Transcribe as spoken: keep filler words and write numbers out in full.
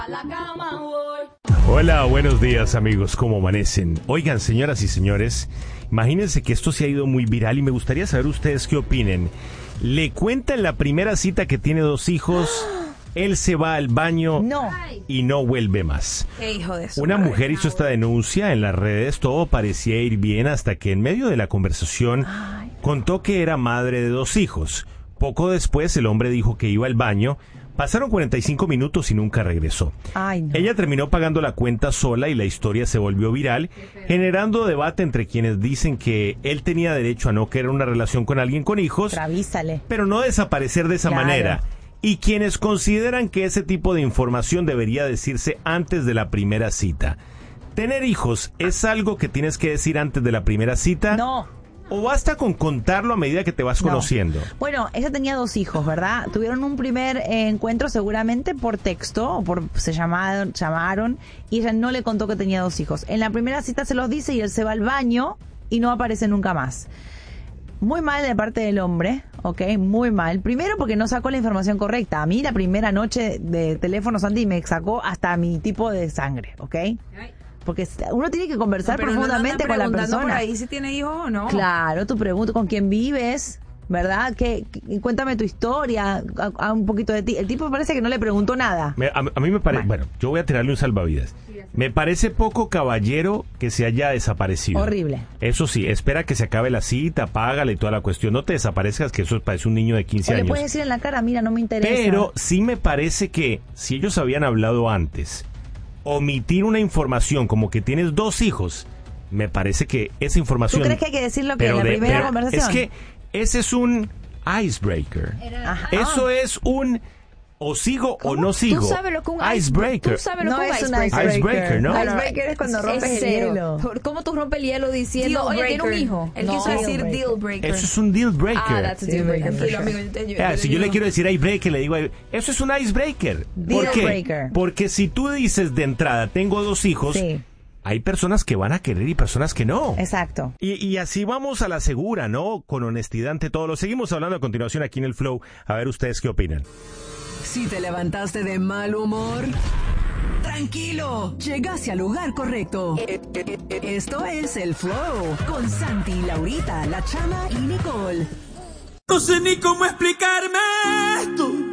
A la cama voy. Hola, buenos días amigos, ¿cómo amanecen? Oigan, señoras y señores, imagínense que esto se ha ido muy viral y me gustaría saber ustedes qué opinen. Le cuenta en la primera cita que tiene dos hijos, él se va al baño No. y no vuelve más. Qué hijo de su Una madre. mujer hizo esta denuncia en las redes, todo parecía ir bien hasta que en medio de la conversación contó que era madre de dos hijos. Poco después el hombre dijo que iba al baño. Pasaron cuarenta y cinco minutos y nunca regresó. Ay, no. Ella terminó pagando la cuenta sola y la historia se volvió viral, generando debate entre quienes dicen que él tenía derecho a no querer una relación con alguien con hijos, Avísale. pero no desaparecer de esa Claro. manera. Y quienes consideran que ese tipo de información debería decirse antes de la primera cita. ¿Tener hijos es algo que tienes que decir antes de la primera cita? No. ¿O basta con contarlo a medida que te vas No. conociendo? Bueno, ella tenía dos hijos, ¿verdad? Tuvieron un primer eh, encuentro seguramente por texto, o por se llamaron, llamaron, y ella no le contó que tenía dos hijos. En la primera cita se los dice y él se va al baño y no aparece nunca más. Muy mal de parte del hombre, ¿ok? Muy mal. Primero porque no sacó la información correcta. A mí la primera noche de teléfono, Sandy, me sacó hasta mi tipo de sangre, ¿ok? Porque uno tiene que conversar Pero profundamente no con la preguntando persona. por ahí si tiene hijos o no. Claro, tú preguntas con quién vives, ¿verdad? ¿Qué, qué- cuéntame tu historia, a, a un poquito de ti. El tipo parece que no le preguntó nada. Me- a, a mí me parece, bueno, yo voy a tirarle un salvavidas. Me parece poco caballero que se haya desaparecido. Horrible. Eso sí, espera que se acabe la cita, págale y toda la cuestión. No te desaparezcas, que eso parece un niño de quince O le años. puedes decir en la cara, mira, no me interesa. Pero sí me parece que si ellos habían hablado antes, omitir una información como que tienes dos hijos, me parece que esa ¿Tú información... crees que hay que decirlo que en pero la de- primera pero conversación? Es que ese es un icebreaker. Ajá. Eso es un... O sigo o no sigo. Tú sabes lo que un icebreaker. Tú sabes lo No que un es un icebreaker. Icebreaker, ¿no? Icebreaker es cuando Es rompes el cero. hielo. ¿Cómo tú rompes el hielo diciendo, Deal oye, tiene un breaker. hijo? Él No. quiso decir Deal deal breaker. Eso es un deal breaker. Ah, that's a deal breaker. Tranquilo, amigo. yo- yo- Ah, yo si le yo le digo- quiero decir icebreaker, le digo, eso es un icebreaker. Deal ¿Por qué? breaker. Porque si tú dices de entrada, tengo dos hijos, Sí, hay personas que van a querer y personas que no. exacto. Y, y así vamos a la segura, ¿no? Con honestidad ante todo. Lo seguimos hablando a continuación aquí en el Flow. A ver ustedes qué opinan. Si te levantaste de mal humor, tranquilo, llegaste al lugar correcto. Esto es el Flow con Santi, Laurita, La Chama y Nicole. No sé ni cómo explicarme esto.